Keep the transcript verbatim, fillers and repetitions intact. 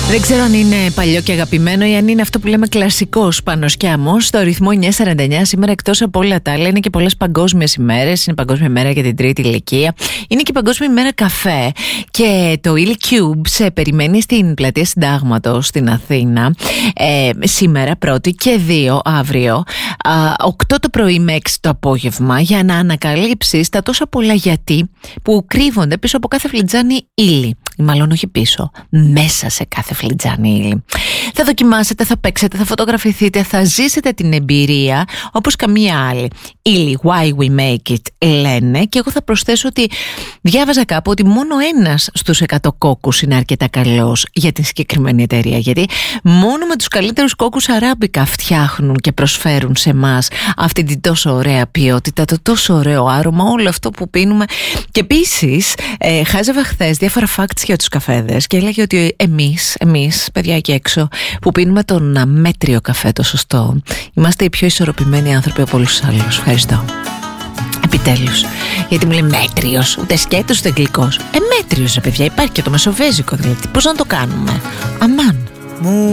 Δεν ξέρω αν είναι παλιό και αγαπημένο ή αν είναι αυτό που λέμε κλασικό σπανοσκιάμο. Στο ρυθμό εννιακόσια σαράντα εννιά σήμερα, εκτός από όλα τα άλλα, είναι και πολλές παγκόσμιες ημέρες. Είναι Παγκόσμια ημέρα για την τρίτη ηλικία. Είναι και Παγκόσμια ημέρα καφέ. Και το Illy Cube σε περιμένει στην πλατεία Συντάγματος στην Αθήνα. Ε, σήμερα πρώτη και δύο αύριο, οκτώ το πρωί με έξι το απόγευμα, για να ανακαλύψεις τα τόσα πολλά γιατί που κρύβονται πίσω από κάθε φλιτζάνι ύλη. Ή μάλλον όχι πίσω, μέσα σε κάθε φλιτζάνι ύλη. Θα δοκιμάσετε, θα παίξετε, θα φωτογραφηθείτε, θα ζήσετε την εμπειρία όπως καμία άλλη. Ύλη, why we make it, λένε. Και εγώ θα προσθέσω ότι διάβαζα κάπου ότι μόνο ένας στους εκατό κόκκους είναι αρκετά καλός για την συγκεκριμένη εταιρεία. Γιατί μόνο με τους καλύτερους κόκκους αράμπικα φτιάχνουν και προσφέρουν σε εμάς αυτή την τόσο ωραία ποιότητα, το τόσο ωραίο άρωμα, όλο αυτό που πίνουμε. Και επίσης, ε, χάζευα χθες διάφορα facts για τους καφέδες και έλεγε ότι εμείς, εμείς, παιδιά εκεί έξω, που πίνουμε τον αμέτριο καφέ, το σωστό, είμαστε οι πιο ισορροπημένοι άνθρωποι από όλους τους άλλους. Ευχαριστώ. Επιτέλους. Γιατί μου λέει μέτριος, ούτε σκέτος ούτε γλυκός. Ε, μέτριος ρε παιδιά, υπάρχει και το μεσοβέζικο δηλαδή. Πώς να το κάνουμε? Αμάν.